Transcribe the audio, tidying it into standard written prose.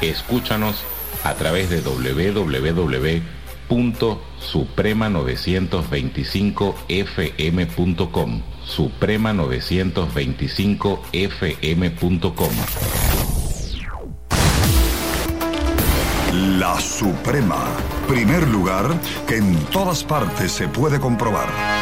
Escúchanos a través de www.suprema925fm.com, suprema925fm.com. La Suprema, primer lugar que en todas partes se puede comprobar.